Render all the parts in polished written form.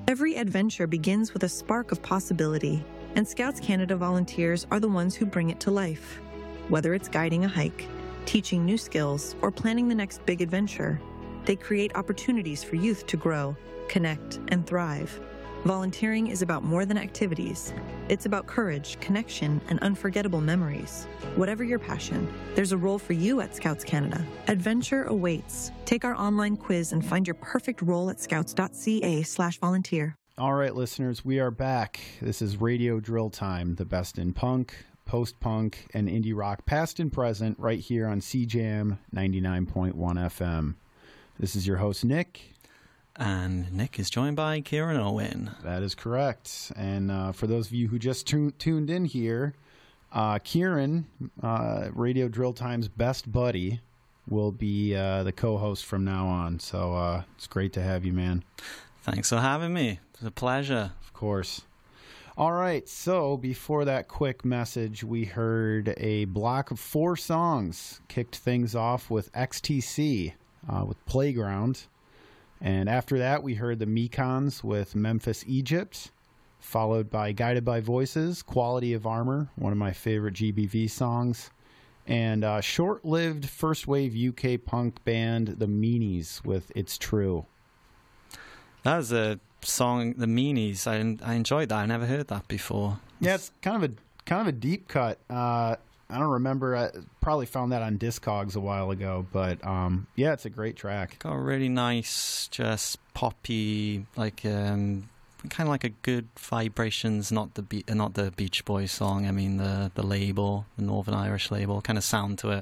Every adventure begins with a spark of possibility, and Scouts Canada volunteers are the ones who bring it to life. Whether it's guiding a hike, teaching new skills, or planning the next big adventure, they create opportunities for youth to grow, connect, and thrive. Volunteering is about more than activities. It's about courage, connection, and unforgettable memories. Whatever your passion, there's a role for you at Scouts Canada. Adventure awaits. Take our online quiz and find your perfect role at scouts.ca/volunteer. All right, listeners, we are back. This is Radio Drill Time, the best in punk, post-punk, and indie rock, past and present, right here on CJAM 99.1 FM. This is your host, Nick. And Nick is joined by Kieran Owen. That is correct. And for those of you who just tuned in here, Kieran, Radio Drill Time's best buddy, will be the co-host from now on. So it's great to have you, man. Thanks for having me. It's a pleasure. Of course. All right. So before that quick message, we heard a block of 4 songs. Kicked things off with XTC with Playground. And after that, we heard the Mekons with Memphis, Egypt, followed by Guided by Voices, Quality of Armor, one of my favorite GBV songs, and short-lived first-wave UK punk band, the Meanies, with It's True. That was a song, the Meanies. I enjoyed that. I never heard that before. Yeah, it's kind of a deep cut. I don't remember. I probably found that on Discogs a while ago, but yeah, it's a great track. Got a really nice, just poppy, like kind of like a good vibrations. Not the Beach Boys song. I mean the label, the Northern Irish label, kind of sound to it.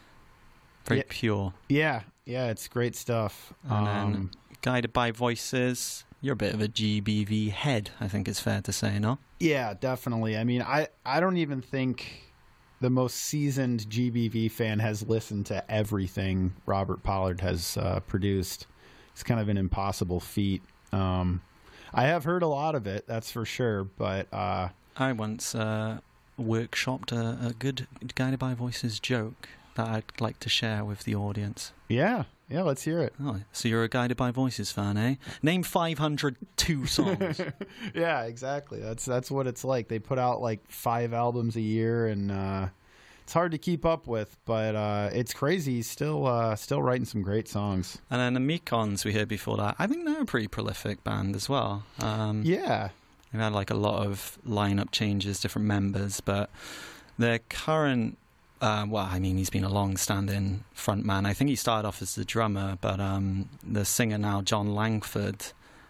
Very pure. Yeah, it's great stuff. And then Guided by Voices. You're a bit of a GBV head, I think it's fair to say, no? Yeah, definitely. I mean, I don't even think the most seasoned GBV fan has listened to everything Robert Pollard has produced. It's kind of an impossible feat. I have heard a lot of it, that's for sure, but I once workshopped a good Guided by Voices joke that I'd like to share with the audience. Yeah, let's hear it. Oh, so you're a Guided by Voices fan, eh? Name 502 songs. Yeah, exactly. That's what it's like. They put out like 5 albums a year, and it's hard to keep up with, but it's crazy. He's still writing some great songs. And then the Mekons we heard before that, I think they're a pretty prolific band as well. Yeah. They've had like a lot of lineup changes, different members, but their current... he's been a long-standing frontman. I think he started off as the drummer, but the singer now, John Langford,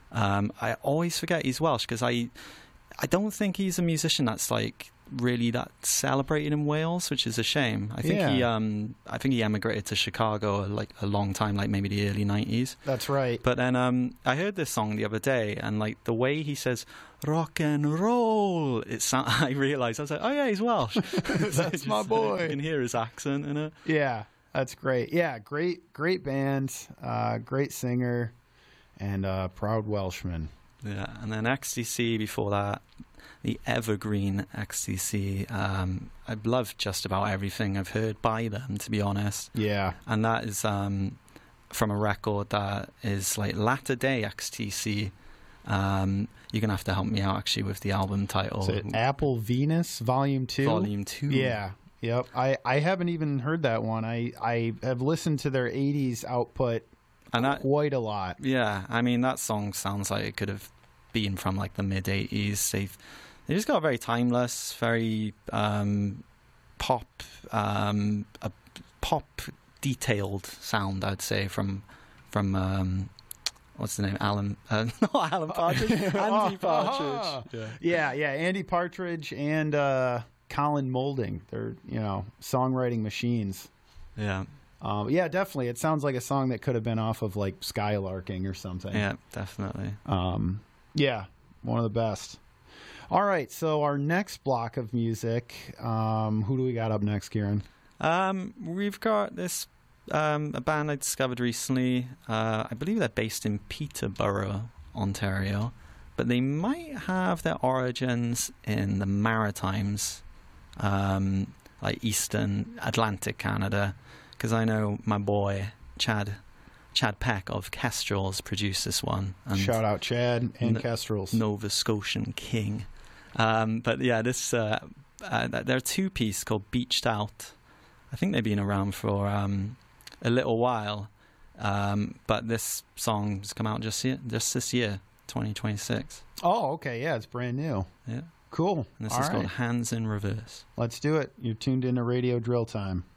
I always forget he's Welsh because I don't think he's a musician that's like really that celebrated in Wales, which is a shame. I think he emigrated to Chicago like a long time, like maybe the early 90s. That's right. But then I heard this song the other day, and like the way he says rock and roll, I realized, I was like, oh yeah, he's Welsh. That's my boy. You can hear his accent in it. Yeah, that's great. Yeah, great band, great singer, and proud Welshman. Yeah, and then XTC before that, the evergreen XTC. I've loved just about everything I've heard by them, to be honest. Yeah. And that is from a record that is like latter day XTC. You're going to have to help me out actually with the album title. Is it Apple Venus Volume 2? Volume 2. Yeah. Yep. I haven't even heard that one. I have listened to their 80s output quite a lot. Yeah. I mean, that song sounds like it could have been from like the mid 80s. They just got a very timeless, very pop detailed sound, I'd say, from what's the name? Not Alan Partridge. Andy Partridge. Yeah, Andy Partridge and Colin Moulding. They're, songwriting machines. Yeah. Yeah, definitely. It sounds like a song that could have been off of like Skylarking or something. Yeah, definitely. Yeah, one of the best. All right, so our next block of music, who do we got up next, Kieran? We've got this a band I discovered recently. I believe they're based in Peterborough, Ontario, but they might have their origins in the Maritimes, like Eastern Atlantic Canada, because I know my boy Chad Chad Peck of Kestrels produced this one. And shout out Chad and Kestrels. Nova Scotian King. But yeah, this they're a two-piece called Beached Out. I think they've been around for a little while. But this song's come out just this year, 2026. Oh, okay. Yeah, it's brand new. Yeah. Cool. And this is called Hands in Reverse. Let's do it. You're tuned into Radio Drill Time.